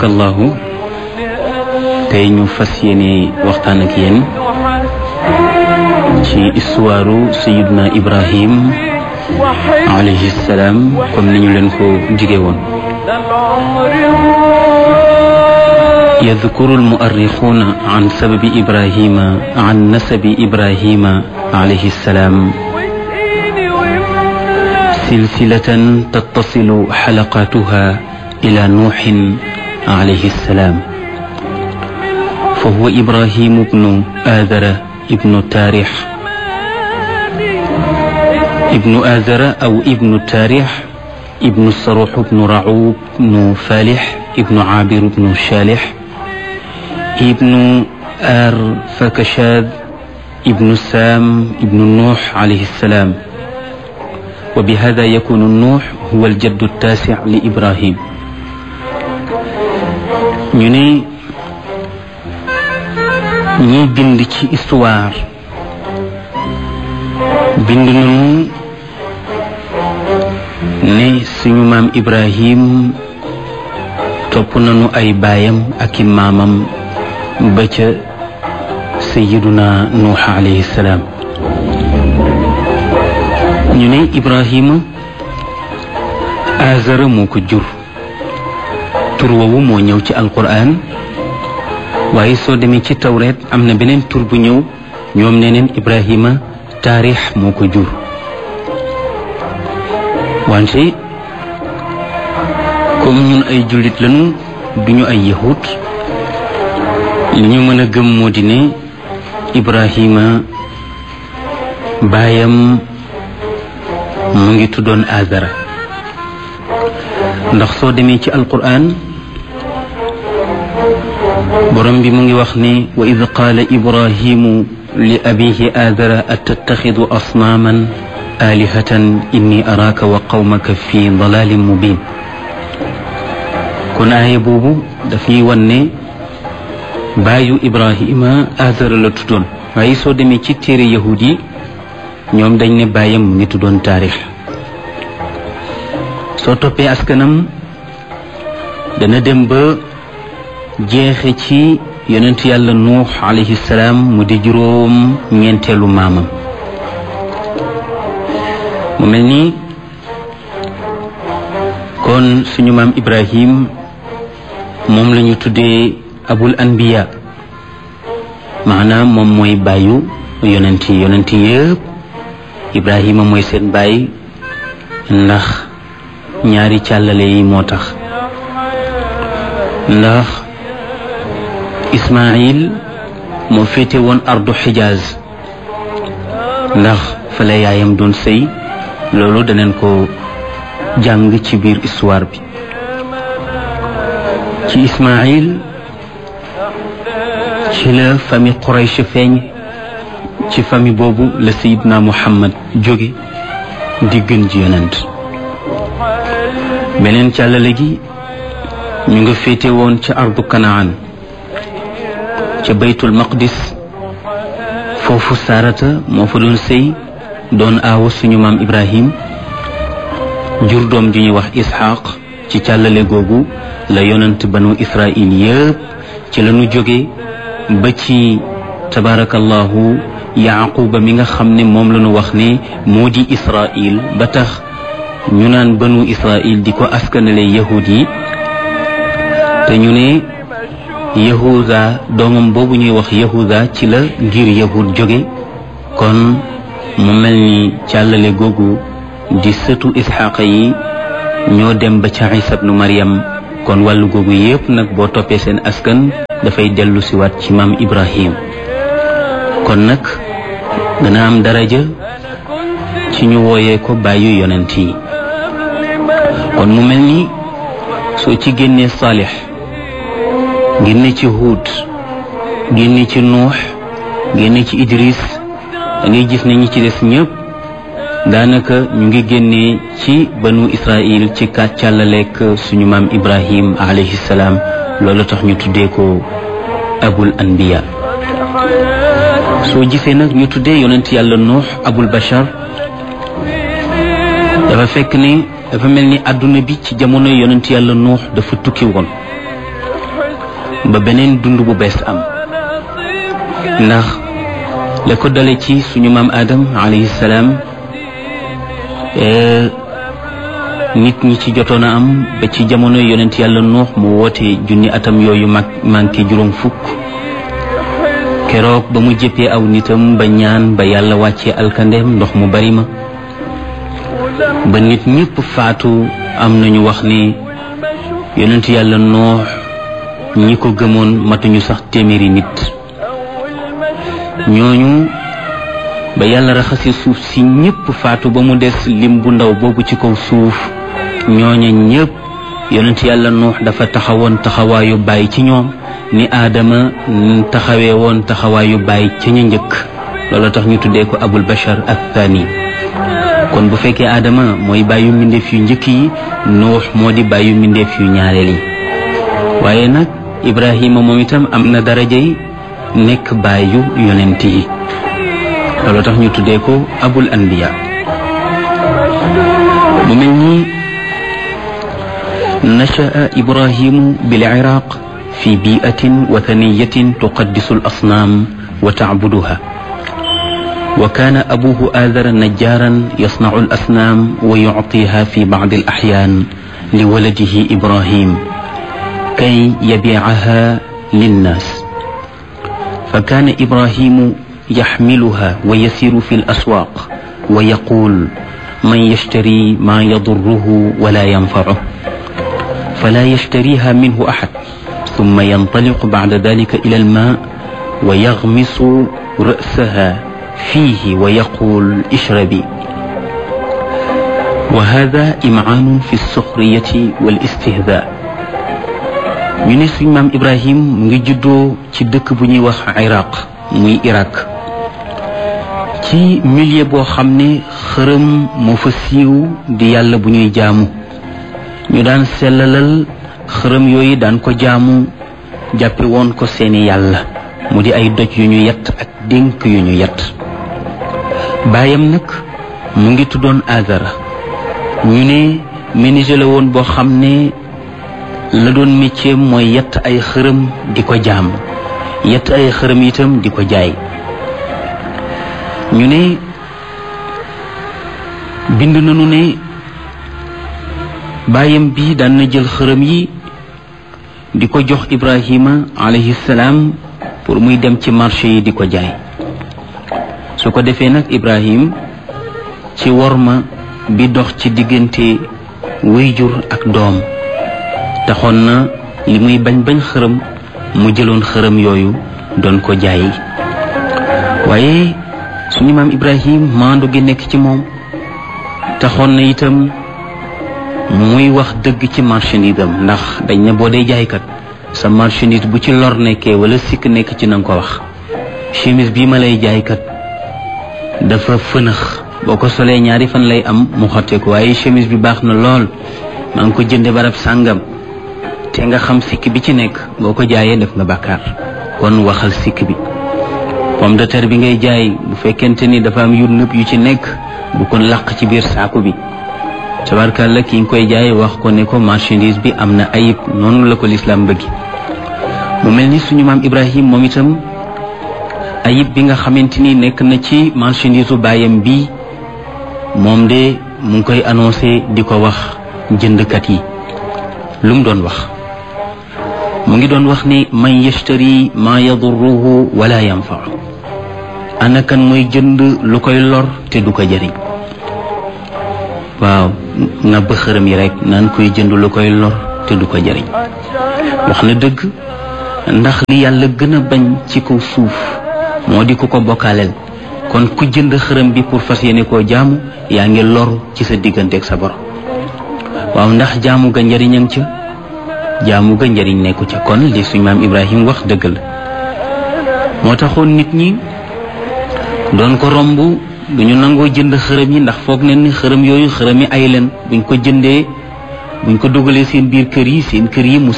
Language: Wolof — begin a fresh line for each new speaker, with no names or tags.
tabarakallahu tey ñu fas yéene waxtaan ak yéen ci histoire Sayyidina Ibrahim alayhi salaam comme ni ñu leen ko dige woon. يذكر المؤرخون عن سبب إبراهيم عن نسب إبراهيم عليه السلام سلسلة تتصل حلقاتها إلى نوح عليه السلام، فهو إبراهيم بن آذر ابن تاريح ابن آذر أو ابن تاريح ابن الصروح بن رعوب بن فالح ابن عابر بن شالح ابن آر فكشاد ابن سام ابن نوح عليه السلام، وبهذا يكون النوح هو الجد التاسع لإبراهيم. ñu ne ñi bind ci histoire bind nañu ne suñu maam Ibrahim topp nañu ay baayam ak i maamam ba ca Sayyiduna Nuux alayhi salaam. ñu ne Ibrahima Azara moo ko jur, tur woowu moo ñëw ci alquran, waaye soo demee ci tawreet am na beneen tur bu ñëw, ñoom nee neen Ibrahima taarix moo ko jur. wante comme ñun ay jullit lañu duñu ay yahut, li ñu mën a gëm moo di ne Ibrahima baayam mu ngi tuddoon Azara, ndax soo demee ci alquran borom bi mu ngi wax ne wa id qaala Ibrahimu li abihi Azara atattaxidu asnaaman alihatan inni araaka wa qawmaka fi dalalin mubin. kon aaya boobu daf ñuy wan ne baayu Ibrahima Azara la tuddoon, waaye soo demee ci téere yahud yi ñoom dañ ne baayam mu ngi tuddoon taarix. soo toppee askanam dana dem ba jeexe ci yonent yàlla Nuux alayhi salaam mu di juróom ñeenteelu maamam. mu mel ni kon suñu maam Ibrahim moom la ñu tuddee abul anbiya, maanaam moom mooy baayu yonent yëpp. Ibrahima mooy seen baay ndax ñaari càllale yi moo tax, ndax Ismaïl moo féete woon ardu Xijaaz, ndax fa la yaayam doon sëy. loolu daneen ko jàng ci biir histoire bi. ci Ismaïl ci la famille Quraysh feeñ, ci famille boobu la Sayyidna Muhammad jóge di gën ji yonent. beneen càllale gi ñu nga féete woon ca ardu Kanaan, ca baytul maqdis. foofu Saarata moo fa doon sëy, doon aawa suñu maam Ibrahim, jur doom ju ñuy wax Isxaaq. ci càllale googu la yonent banu Israil yëpp ci la ñu jóge ba ci tabarakallahu Yaquba mi nga xam ne moom la ñu wax ne moo di Israil, ba tax ñu naan banu Israil di ko askanale yahud yi. te ñu ne Yahuda doomam boobu ñuy wax Yahuda ci la ngir yahud jóge. kon mu mel ni càllale googu di sëtu Isxaaqa yi ñoo dem ba ca Isa ibnu Maryam. kon wàllu googu yépp nag boo toppee seen askan dafay dellu siwaat ci maam Ibrahim. kon nag dana am daraja ci ñu wooyee ko bàyyu yonent yi. kon mu mel ni soo ci génnee Saalix, génne ci Huud, génne ci Nuux, génne ci Idris, da ngay gis ne ñi ci des ñëpp daanaka ñu ngi génnee ci banu Israil ci càllaleek suñu maam Ibrahim alayhi salaam. loolu tax ñu tuddee ko abul anbiya. soo gisee nag ñu tuddee yonent yàlla Nuux abul bashar, dafa fekk ni dafa mel ni àdduna bi ci jamono yonent yàlla Nuux dafa tukki woon. ba beneen dund bu bees am ndax la ko dale ci suñu maam Adam alayhi salaam nit ñi ci jotoon a am ba ci jamono yonent yàlla Nuux mu woote junni atam yooyu manqué juróom fukk keroog ba mu jëppee aw nitam ba ñaan ba yàlla wàccee alkandeem ndox mu bari ma ba nit ñëpp faatu am nañu wax ni yonent yàlla Nuux ñi ko gëmoon matuñu sax téeméeri nit ñooñu ba yàlla raxasi suuf si ñëpp faatu ba mu des lim bu ndaw boobu ci kaw suuf ñooña ñëpp yonent yàlla Nuux dafa taxawoon taxawaayu bàyyi ci ñoom ni Aadama taxawee woon taxawaayu bàyyi ca ña njëkk loolu tax ñu tuddee ko abul bashar athani kon bu fekkee Aadama mooy bàyyu mbindeef yu njëkk yi Nuux moo di bàyyu mbindeef yu ñaareel yi waaye nag Ibrahima moom itam am na darajay nekk bàyyu yonent yi loolu tax ñu tuddee ko abul anbiya mu mel ni nasha'a Ibrahimu bil Iraq fi bi'atin wathaniyatin tuqaddisu al asnaam wa ta'buduha wa kaana abuhu aadara najjaaran yasna'u al asnaam wa yu'tiha fi ba'd al ahyaan li waladihi Ibrahim kay yabi'aha linnaas fa kaana Ibrahimu yaxmiluha wa yasiru fi al-aswaaq wa yaquul man yashtari maa yadurruhu wala yanfacuhu falaa yashtariha minhu axad summa yantaliqu bacda dalika ila al-maa wa yaxmisu ra'saha fiihi wa yaquul ishrabi wa haadaa imcaanun fi as-suxriyati wal-istihzaa ñu ne suñ maam Ibrahim mu ngi juddoo ci dëkk bu ñuy wax Iraq muy Irak ci milieu boo xam ne xërëm moo fa siiw di yàlla bu ñuy jaamu ñu daan sellalal xërëm yooyu daan ko jaamu jàppe woon ko seeni yàlla mu di ay doj yu ñu yett ak dénk yu ñu yett baayam nag mu ngi tuddoon Azara ñu ne menuisier la woon boo xam ne la doon métier mooy yett ay xërëm di ko jaam yett ay xërëm itam di ko jaay ñu ne bind nañu ne baayam bi daan na jël xërëm yi di ko jox Ibrahima alayhi salaam pour muy dem ci marché yi di ko jaay su ko defee nag Ibrahim ci worma bi dox ci diggante wayjur ak doom taxoon na li muy bañ xërëm mu jëloon xërëm yooyu doon ko jaay waaye suñu maam Ibrahim maandu gi nekk ci moom taxoon na itam muy wax dëgg ci marchandise am ndax dañ ne boo dee jaaykat sa marchandise bu ci lor nekkee wala sikk nekk ci nanga ko wax chemise bii ma lay jaaykat dafa fënax boo ko solee ñaari fan lay am mu xotteeku waaye chemise bi baax na lool maa ngi ko jënde barab sàngam te nga xam sikk bi ci nekk boo ko jaayee def nga bàkkaar kon waxal sikk bi pomme de terre bi ngay jaay bu fekkente ni dafa am yu nëb yu ci nekk bu ko làq ci biir saaku bi tabarkàlla ki nga koy jaay wax ko ne ko marchandise bi am na ayib noonu la ko lislaam bëgg mu mel ni suñu maam Ibrahim moom itam ayib bi nga xamante ni nekk na ci marchandise u baayam bi moom de mu ngi koy annoncé di ko wax jëndkat yi lu mu doon wax mu ngi doon wax ni man yashtari maa yadurruhu wala yanfa'u ana kan mooy jënd lu koy lor te du ko jëriñ waaw nga bëxëram yi rek naan koy jënd lu koy lor te du ko jëriñ wax na dëgg ndax li yàlla gën a bañ ci kaw suuf moo di ku ko bokkaaleel kon ku jënd xërëm bi pour fas yéene koo jaamu yaa ngi lor ci sa diggante ak sa borom waaw ndax jaamu ga njëriñam ca jaamu ga njëriñ nekku ca kon li suñu maam Ibrahim wax dëgg la moo taxoon nit ñi doon ko romb duñu nangoo jënd xërëm yi ndax foog nañ ni xërëm yooyu xërëm yi ay leen buñ ko jëndee buñ ko dugalee seen biir kër yi